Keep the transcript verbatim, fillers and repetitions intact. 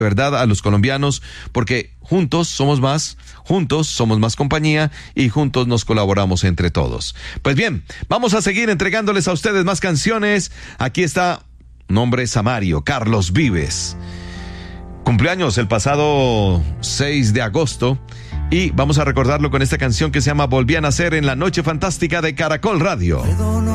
verdad a los colombianos, porque juntos somos más, juntos somos más compañía y juntos nos colaboramos entre todos. Pues bien, vamos a seguir entregándoles a ustedes más canciones. Aquí está, nombre Samario, Carlos Vives. Cumpleaños el pasado seis de agosto y vamos a recordarlo con esta canción que se llama Volví a nacer en la noche fantástica de Caracol Radio.